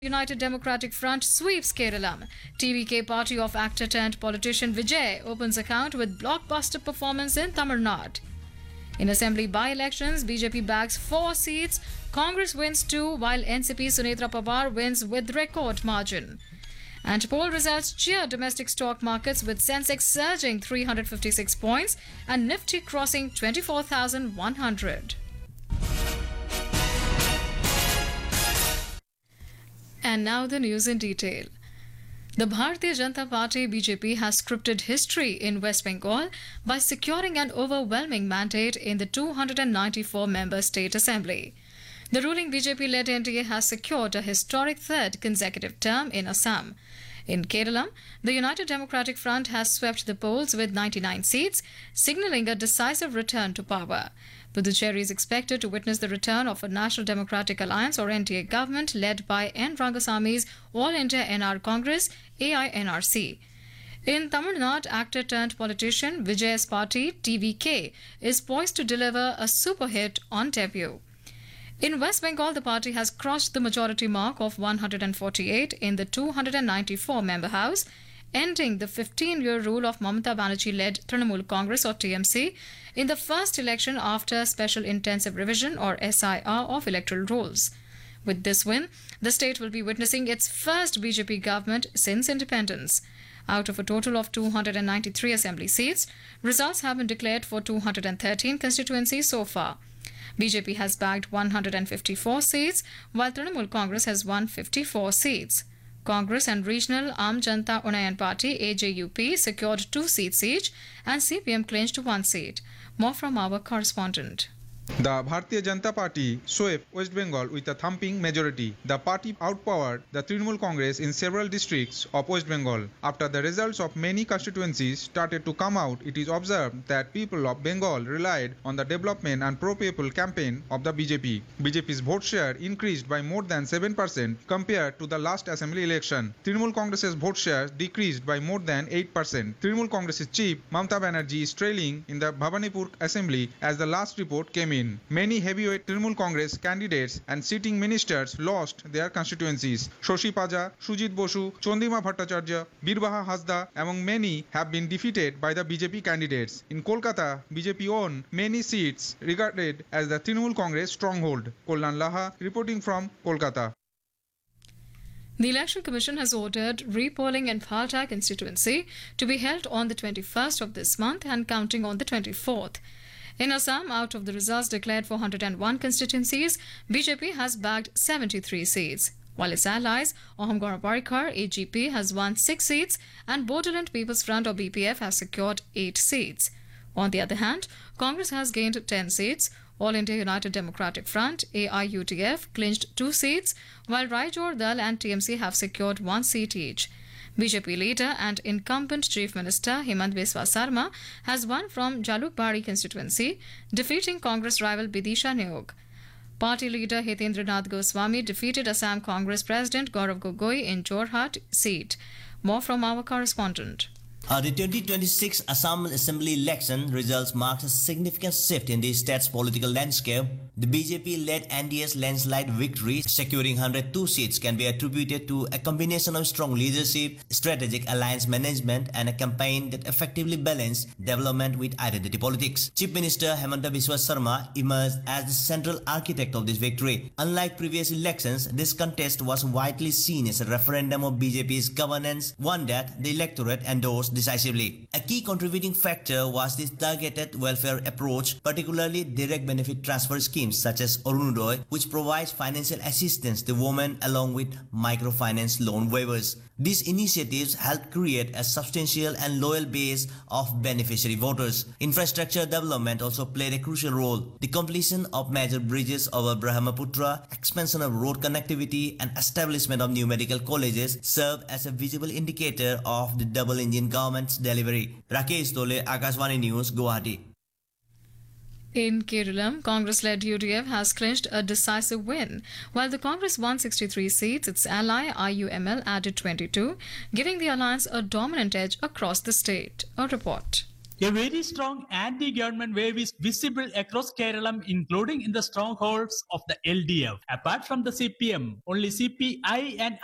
United Democratic Front sweeps Kerala. TVK party of actor turned politician Vijay opens account with blockbuster performance in Tamil Nadu. In assembly by-elections, BJP bags 4 seats, Congress wins 2 while NCP Sunetra Pawar wins with record margin. And poll results cheer domestic stock markets with Sensex surging 356 points and Nifty crossing 24,100. And now the news in detail. The Bharatiya Janata Party BJP has scripted history in West Bengal by securing an overwhelming mandate in the 294-member state assembly. The ruling BJP-led NDA has secured a historic third consecutive term in Assam. In Kerala, the United Democratic Front has swept the polls with 99 seats, signalling a decisive return to power. Puducherry is expected to witness the return of a National Democratic Alliance or NDA government led by N. Rangasami's All India NR Congress AINRC. In Tamil Nadu, actor turned politician Vijay's party TVK is poised to deliver a super hit on debut. In West Bengal, the party has crossed the majority mark of 148 in the 294-member house, ending the 15-year rule of Mamata Banerjee-led Trinamool Congress or TMC in the first election after Special Intensive Revision or SIR of electoral rules. With this win, the state will be witnessing its first BJP government since independence. Out of a total of 293 assembly seats, results have been declared for 213 constituencies so far. BJP has bagged 154 seats, while Trinamool Congress has won 54 seats. Congress and Regional Aam Janata Unayan Party AJUP secured 2 seats each, and CPM clinched 1 seat. More from our correspondent. The Bharatiya Janata Party swept West Bengal with a thumping majority. The party outpowered the Trinamool Congress in several districts of West Bengal. After the results of many constituencies started to come out, it is observed that people of Bengal relied on the development and pro-people campaign of the BJP. BJP's vote share increased by more than 7% compared to the last assembly election. Trinamool Congress's vote share decreased by more than 8%. Trinamool Congress's chief Mamata Banerjee is trailing in the Bhabanipur assembly as the last report came in. Many heavyweight Trinamool Congress candidates and sitting ministers lost their constituencies. Shoshi Paja, Sujit Bosu, Chondima Bhattacharya, Birbaha Hasda among many have been defeated by the BJP candidates. In Kolkata, BJP won many seats regarded as the Trinamool Congress stronghold. Kollan Laha reporting from Kolkata. The Election Commission has ordered repolling in Phalta constituency to be held on the 21st of this month and counting on the 24th. In Assam, out of the results declared for 101 constituencies, BJP has bagged 73 seats, while its allies, Ahom Gana Parikar, AGP, has won 6 seats and Bodoland People's Front or BPF has secured 8 seats. On the other hand, Congress has gained 10 seats, All India United Democratic Front, AIUDF, clinched 2 seats, while Raijor Dal and TMC have secured 1 seat each. BJP leader and incumbent Chief Minister Hemant Biswa Sarma has won from Jalukbari constituency, defeating Congress rival Bidisha Neog. Party leader Hitendranath Goswami defeated Assam Congress President Gaurav Gogoi in Jorhat seat. More from our correspondent. The 2026 Assam Assembly election results marks a significant shift in the state's political landscape. The BJP-led NDA's landslide victory, securing 102 seats, can be attributed to a combination of strong leadership, strategic alliance management, and a campaign that effectively balanced development with identity politics. Chief Minister Hemanta Biswa Sarma emerged as the central architect of this victory. Unlike previous elections, this contest was widely seen as a referendum of BJP's governance, one that the electorate endorsed decisively. A key contributing factor was this targeted welfare approach, particularly direct benefit transfer schemes such as Arunodoy, which provides financial assistance to women along with microfinance loan waivers. These initiatives helped create a substantial and loyal base of beneficiary voters. Infrastructure development also played a crucial role. The completion of major bridges over Brahmaputra, expansion of road connectivity, and establishment of new medical colleges served as a visible indicator of the double-engine government's delivery. Rakesh Tole, Akashvani News, Guwahati. In Kerala, Congress-led UDF has clinched a decisive win. While the Congress won 63 seats, its ally IUML added 22, giving the alliance a dominant edge across the state. A report. A very strong anti-government wave is visible across Kerala, including in the strongholds of the LDF. Apart from the CPM, only CPI and